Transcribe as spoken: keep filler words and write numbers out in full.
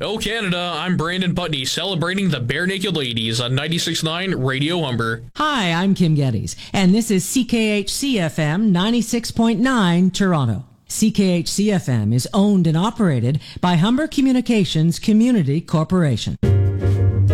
Hello, Canada. I'm Brandon Putney, celebrating the Bare Naked Ladies on ninety-six point nine Radio Humber. Hi, I'm Kim Geddes, and this is C K H C F M ninety-six point nine Toronto. C K H C F M is owned and operated by Humber Communications Community Corporation.